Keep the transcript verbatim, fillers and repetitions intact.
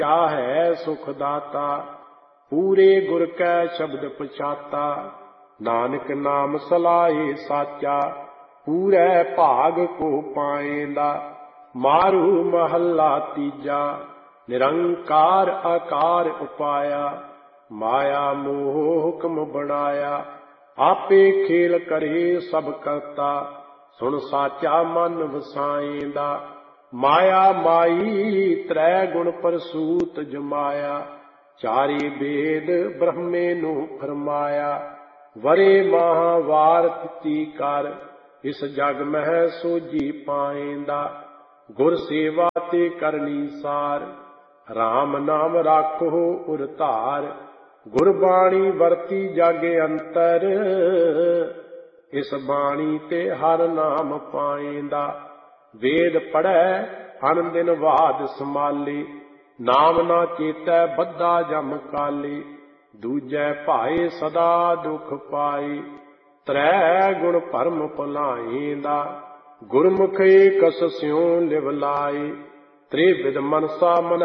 क्या है सुख दाता, पूरे गुर कै शब्द पछाता। नानक नाम सलाहे साचा, पूरे भाग को पाएंदा। मारू महला तीजा, निरंकार आकार उपाया। माया मोह हुक्म बनाया, आपे खेल करे सब करता। सुन साचा मन वसाएंदा, माया माई त्रै गुण परसूत जमाया। चारे वेद ब्रह्मे नू फरमाया, वरे महावार तिथि कर। इस जग मह सोझी पाएंदा, गुर सेवा ते करनी सार। राम नाम राखो उर धार, गुरबाणी वरती जागे अंतर। इस बाणी ते हर नाम पाएंदा, वेद पढ़ै अन दिन वाद संभाले। नाम ना चेतै बद्धा जम काले, दूजै भाए सदा दुख पाए। त्रै गुण भरम भुलाएंदा, गुरमुख एकस स्यों लिव लाए। त्रिविध मनसा मन